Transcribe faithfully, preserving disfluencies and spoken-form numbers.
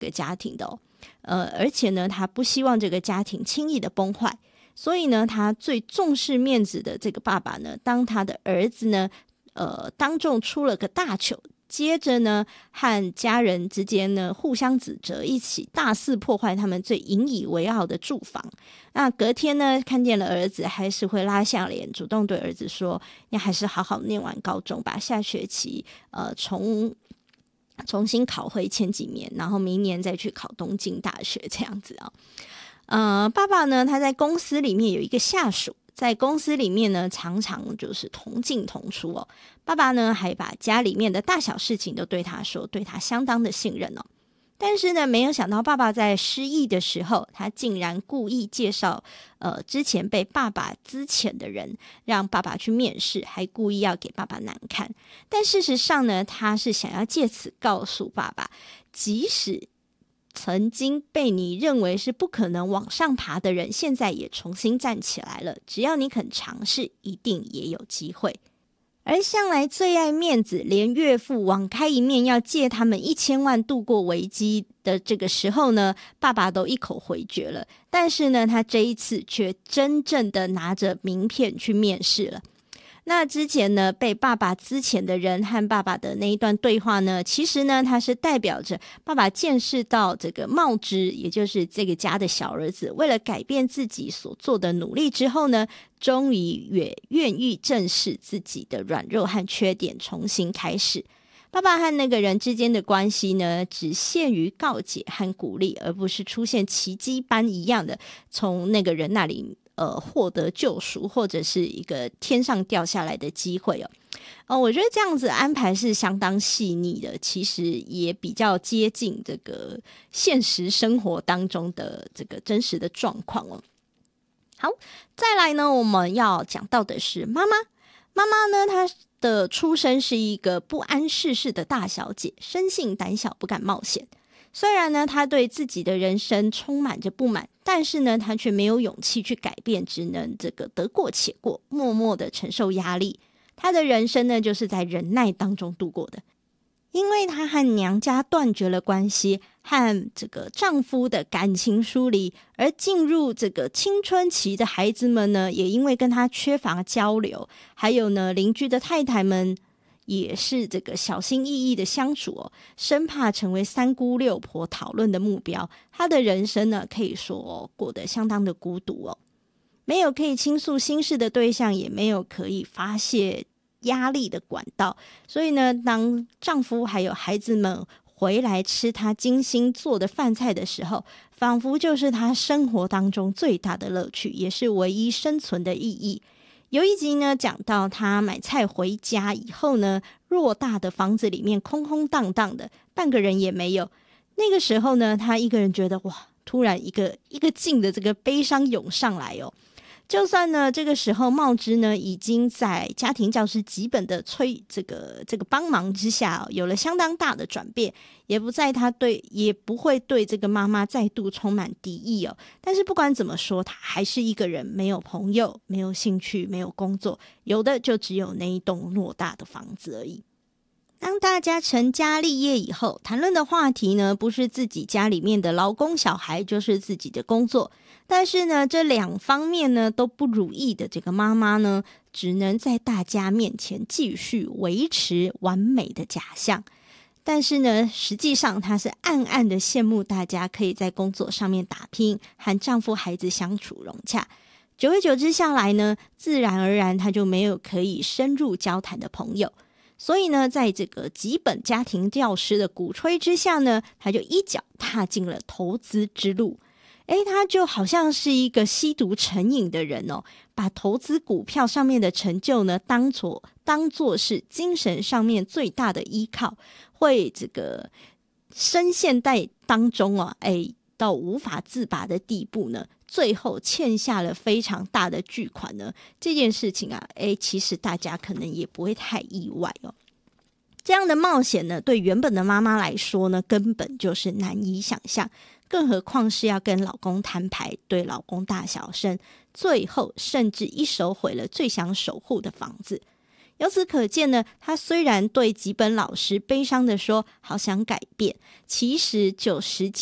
个家庭的哦，呃，而且呢，他不希望这个家庭轻易的崩坏，所以呢，他最重视面子的这个爸爸呢，当他的儿子呢，呃，当众出了个大糗，接着呢，和家人之间呢互相指责，一起大肆破坏他们最引以为傲的住房。那隔天呢，看见了儿子，还是会拉下脸，主动对儿子说：“你还是好好念完高中吧，下学期呃重重新考回前几名，然后明年再去考东京大学这样子啊。”呃，爸爸呢，他在公司里面有一个下属。在公司里面呢，常常就是同进同出哦。爸爸呢，还把家里面的大小事情都对他说，对他相当的信任哦。但是呢，没有想到爸爸在失忆的时候，他竟然故意介绍呃之前被爸爸资遣的人，让爸爸去面试，还故意要给爸爸难看。但事实上呢，他是想要借此告诉爸爸，即使曾经被你认为是不可能往上爬的人，现在也重新站起来了，只要你肯尝试，一定也有机会。而向来最爱面子，连岳父网开一面要借他们一千万度过危机的这个时候呢，爸爸都一口回绝了。但是呢，他这一次却真正的拿着名片去面试了。那之前呢，被爸爸资遣的人和爸爸的那一段对话呢，其实呢，它是代表着爸爸见识到这个茂之，也就是这个家的小儿子，为了改变自己所做的努力之后呢，终于也愿意正视自己的软弱和缺点，重新开始。爸爸和那个人之间的关系呢，只限于告解和鼓励，而不是出现奇迹般一样的从那个人那里呃，获得救赎，或者是一个天上掉下来的机会哦。呃，我觉得这样子安排是相当细腻的，其实也比较接近这个现实生活当中的这个真实的状况哦。好，再来呢，我们要讲到的是妈妈。妈妈呢，她的出身是一个不谙世事的大小姐，生性胆小，不敢冒险。虽然呢，他对自己的人生充满着不满，但是呢，他却没有勇气去改变，只能这个得过且过，默默的承受压力。他的人生呢，就是在忍耐当中度过的。因为他和娘家断绝了关系，和这个丈夫的感情疏离，而进入这个青春期的孩子们呢，也因为跟他缺乏交流，还有呢，邻居的太太们也是这个小心翼翼的相处哦，生怕成为三姑六婆讨论的目标。他的人生呢，可以说、哦、过得相当的孤独哦，没有可以倾诉心事的对象，也没有可以发泄压力的管道。所以呢，当丈夫还有孩子们回来吃他精心做的饭菜的时候，仿佛就是他生活当中最大的乐趣，也是唯一生存的意义。有一集呢，讲到他买菜回家以后呢，偌大的房子里面空空荡荡的，半个人也没有。那个时候呢，他一个人觉得哇，突然一个一个劲的这个悲伤涌上来哦。就算呢，这个时候茂之呢已经在家庭教师几本的催这个这个帮忙之下、哦，有了相当大的转变，也不在他对也不会对这个妈妈再度充满敌意哦。但是不管怎么说，他还是一个人，没有朋友，没有兴趣，没有工作，有的就只有那一栋偌大的房子而已。当大家成家立业以后，谈论的话题呢，不是自己家里面的劳工小孩，就是自己的工作。但是呢，这两方面呢都不如意的这个妈妈呢，只能在大家面前继续维持完美的假象。但是呢，实际上她是暗暗的羡慕大家可以在工作上面打拼，和丈夫孩子相处融洽。久而久之下来呢，自然而然她就没有可以深入交谈的朋友。所以呢，在这个几本家庭教师的鼓吹之下呢，他就一脚踏进了投资之路。诶，他就好像是一个吸毒成瘾的人哦，把投资股票上面的成就呢，当作当作是精神上面最大的依靠，会这个深陷在当中哦，诶，到无法自拔的地步呢，最后欠下了非常大的巨款呢。这件事情啊，诶，其实大家可能也不会太意外哦。这样的冒险呢，对原本的妈妈来说呢，根本就是难以想象，更何况是要跟老公摊牌，对老公大小声，最后甚至一手毁了最想守护的房子。 由此可见呢，他虽然对吉本老师悲伤的说好想改变，其实就实际